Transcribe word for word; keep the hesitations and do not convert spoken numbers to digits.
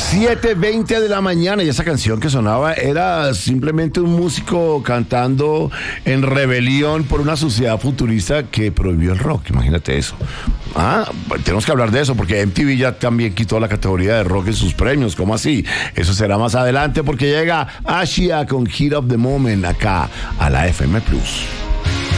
siete veinte de la mañana y esa canción que sonaba era simplemente un músico cantando en rebelión por una sociedad futurista que prohibió el rock, imagínate eso. Ah, tenemos que hablar de eso porque M T V ya también quitó la categoría de rock en sus premios, ¿cómo así? Eso será más adelante porque llega Ashia con Heat of the Moment acá a la F M Plus.